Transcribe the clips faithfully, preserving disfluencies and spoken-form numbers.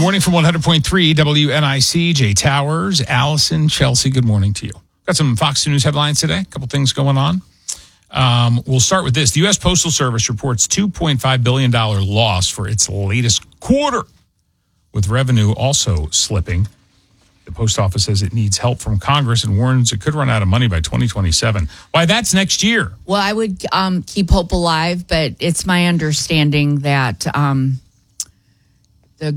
Good morning from one hundred point three W N I C. Jay Towers, Allison, Chelsea, good morning to you. Got some Fox News headlines today. A couple things going on. Um, we'll start with this. The U S Postal Service reports two point five billion dollars loss for its latest quarter, with revenue also slipping. The post office says it needs help from Congress and warns it could run out of money by twenty twenty-seven. Why, that's next year. Well, I would um, keep hope alive, but it's my understanding that um, the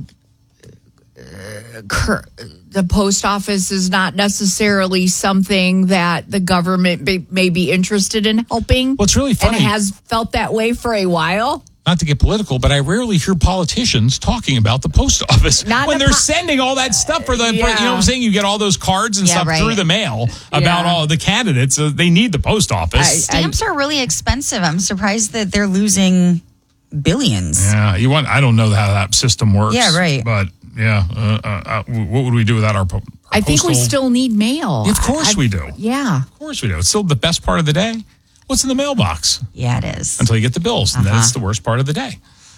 uh, cur- the post office is not necessarily something that the government may, may be interested in helping. Well, it's really funny. And it has felt that way for a while. Not to get political, but I rarely hear politicians talking about the post office Not when they're po- sending all that stuff for the, Yeah. for, you know what I'm saying? You get all those cards and Yeah, stuff right. through the mail about Yeah. all the candidates. Uh, they need the post office. I- Stamps are really expensive. I'm surprised that they're losing billions. yeah, you want? I don't know how that system works. Yeah, right. But yeah, uh, uh, uh, what would we do without our? Po- our I think we postal- still need mail. Of course I- we do. Yeah. Of course we do. It's still the best part of the day. What's in the mailbox? Yeah, it is. Until you get the bills, and then Uh-huh. it's the worst part of the day.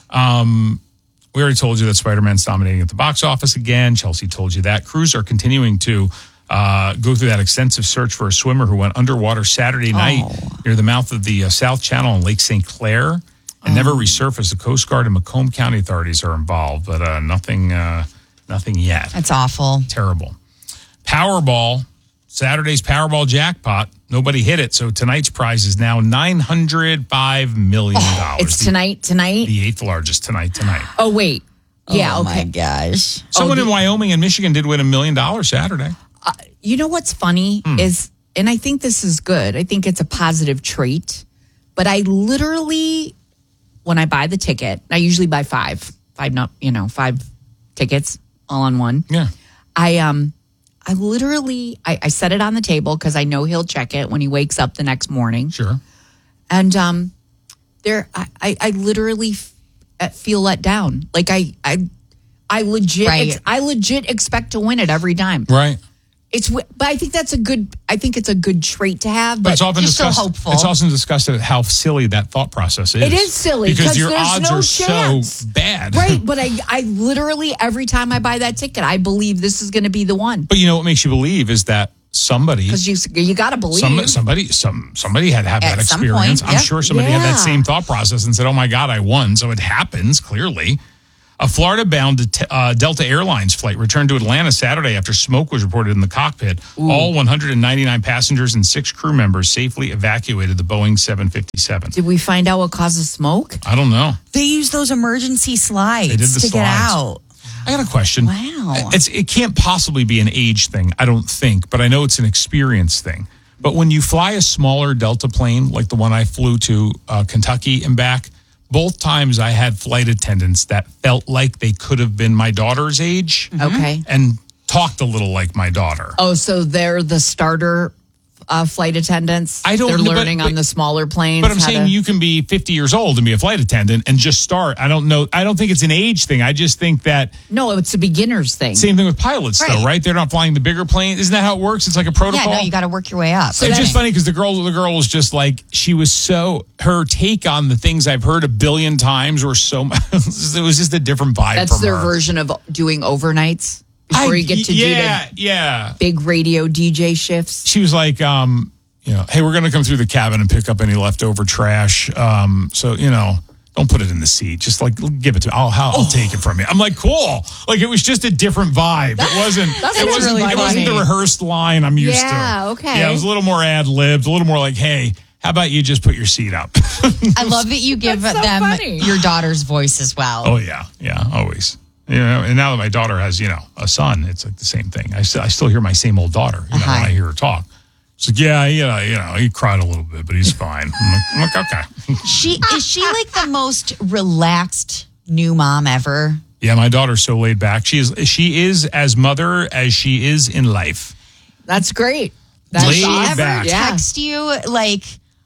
Um, we already told you that Spider-Man's dominating at the box office again. Chelsea told you that. Crews are continuing to uh, go through that extensive search for a swimmer who went underwater Saturday night near the mouth of the uh, South Channel in Lake Saint Clair and never resurfaced. The Coast Guard and Macomb County authorities are involved, but uh, nothing, uh, nothing yet. That's awful. Terrible. Powerball, Saturday's Powerball jackpot. Nobody hit it, so tonight's prize is now nine hundred five million dollars. It's tonight, tonight. The eighth largest tonight, tonight. Oh, wait. Yeah, oh okay. my gosh. Someone Oh, in the- Wyoming and Michigan did win a million dollars Saturday. You know what's funny Hmm. is, and I think this is good. I think it's a positive trait. But I literally, when I buy the ticket, I usually buy five, five, not you know, five tickets all on one. Yeah. I um, I literally, I, I set it on the table because I know he'll check it when he wakes up the next morning. Sure. And um, there, I, I, I literally f- feel let down. Like I, I, I legit, Right. ex- I legit expect to win it every time. Right. It's, w- but I think that's a good. I think it's a good trait to have. But But it's often you're still discussed. hopeful. It's often discussed at how silly that thought process is. It is silly, because 'cause your there's odds no are chance. so bad. right, but I, I literally every time I buy that ticket, I believe this is going to be the one But you know what makes you believe is that somebody, because you you got to believe. some, somebody, some somebody had had At that some experience. point, I'm yeah. sure somebody had that Yeah. same thought process and said, "Oh my God, I won!" So it happens clearly. A Florida-bound uh, Delta Airlines flight returned to Atlanta Saturday after smoke was reported in the cockpit. All one hundred ninety-nine passengers and six crew members safely evacuated the Boeing seven fifty-seven. Did we find out what causes smoke? I don't know. They use those emergency slides They did the to get slides. out. I got a question. Wow. It's it can't possibly be an age thing, I don't think, but I know it's an experience thing. But when you fly a smaller Delta plane, like the one I flew to uh, Kentucky and back, both times I had flight attendants that felt like they could have been my daughter's age Okay. and talked a little like my daughter. Oh, so they're the starter uh, flight attendants. I don't They're know, but- learning on but- the smaller planes. But I'm how saying to- you can be fifty years old and be a flight attendant and just start. I don't know. I don't think it's an age thing. I just think that No, it's a beginner's thing. same thing with pilots, though, Right. right? They're not flying the bigger plane. Isn't that how it works? It's like a protocol. Yeah, no, you got to work your way up. It's just funny because the girl, the girl was just like, she was so, her take on the things I've heard a billion times were so, it was just a different vibe That's from their her. version of doing overnights before I- you get to yeah, do the yeah. big radio D J shifts. She was like, um, you know, hey, we're going to come through the cabin and pick up any leftover trash. Um, so, you know, don't put it in the seat. Just like give it to me. I'll, I'll, I'll take it from you. I'm like, cool. Like it was just a different vibe. It wasn't. That's it wasn't. really it wasn't the funny. rehearsed line I'm used to. Yeah, okay. Yeah, it was a little more ad libbed. A little more like, hey, how about you just put your seat up? I love that you give That's so them funny. your daughter's voice as well. Oh yeah, yeah, always. You know, and now that my daughter has, you know, a son, it's like the same thing. I still, I still hear my same old daughter, you know, Uh-huh. when I hear her talk. It's like, yeah, you know, you know, he cried a little bit, but he's fine. I'm like, I'm like, okay. She is she like the most relaxed new mom ever? Yeah, my daughter's so laid back. She is, she is as mother as she is in life. That's great. That's Laid Does she awesome. ever back. Yeah. text you like,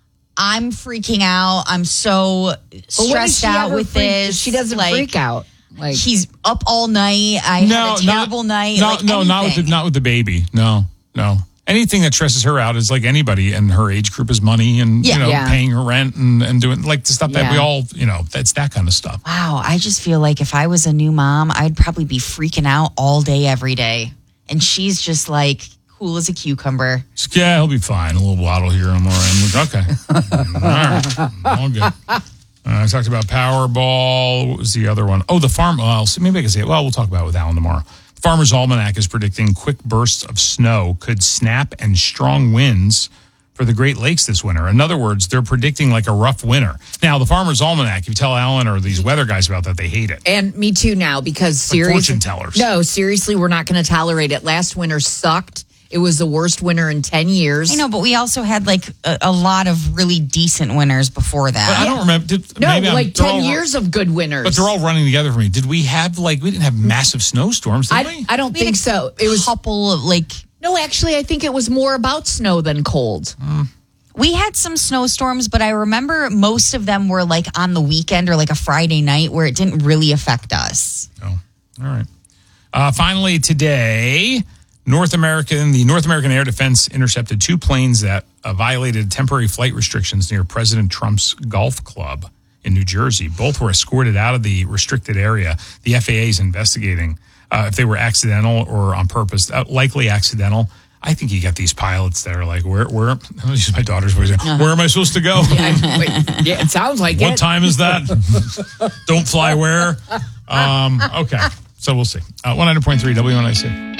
I'm freaking out, I'm so But when does stressed she out ever with freak- this? She doesn't like, freak out. Like He's up all night. I had a terrible night. No, like no, not with the, anything. not with the baby. No, no. anything that stresses her out is like anybody in her age group is money and, Yeah. you know, Yeah. paying her rent and, and doing like the stuff that Yeah. we all, you know, that's that kind of stuff. Wow, I just feel like if I was a new mom, I'd probably be freaking out all day, every day. And she's just like cool as a cucumber. Yeah, he'll be fine. A little waddle here and more. And okay. All right. All good. Uh, I talked about Powerball. What was the other one? Oh, the farm. Well, so maybe I can say it. Well, we'll talk about it with Alan tomorrow. Farmer's Almanac is predicting quick bursts of snow could snap and strong winds for the Great Lakes this winter. In other words, they're predicting like a rough winter. Now, the Farmer's Almanac, if you tell Alan or these weather guys about that, they hate it. And me too now because seriously, fortune tellers. No, seriously, we're not going to tolerate it. Last winter sucked. It was the worst winter in ten years. I know, but we also had like a, a lot of really decent winners before that. But I don't remember. Did, No, maybe I'm- like they're ten all- years of good winters. But they're all running together for me. Did we have like, we didn't have massive snowstorms, did I, we? I don't We had think a so. It was couple of like no, actually, I think it was more about snow than cold. we had some snowstorms, but I remember most of them were like on the weekend or like a Friday night where it didn't really affect us. Oh, all right. Uh, finally, today, North American, the North American Air Defense intercepted two planes that uh, violated temporary flight restrictions near President Trump's golf club in New Jersey. Both were escorted out of the restricted area. The F A A is investigating uh, if they were accidental or on purpose. Uh, likely accidental. I think you got these pilots that are like, where, where, I'll use my daughter's voice. Where am I supposed to go? Yeah, it sounds like What it. time is that? Don't fly where? Um, okay, so we'll see. Uh, one hundred point three W N I C.